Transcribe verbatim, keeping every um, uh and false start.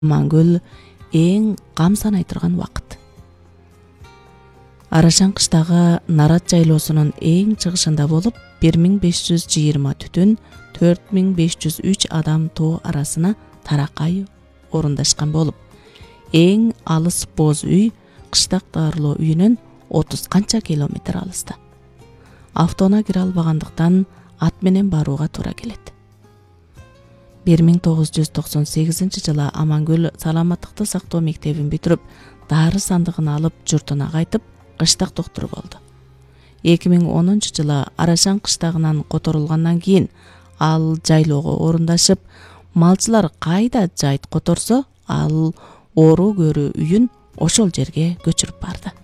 Амангүл эң кам санай турган убакыт. Арашан кыштагы Нарат жайлоосунун эң чыгышында болуп, бир миң беш жүз жыйырма түтүн төрт миң беш жүз үч адам тоо арасына таракай орундашкан болуп, эң алыс боз үй кыштак даарылоо үйүнөн отуз канча километр алыста. Автоуна кире албагандыктан ат менен барууга туура келет. бир миң тогуз жүз токсон сегизинчи жылы Амангүл саламаттыкты сактоо мектебин бүтүрүп, дары сандыгын алып журтуна кайтып, кыштак доктуру болду. эки миң онунчу жылы Арашан кыштагынан которулгандан кийин ал жайлоого орундашып, малчылар кайда жайт которсо, ал оору көрүү үйүн ошол жерге көчүрүп барды.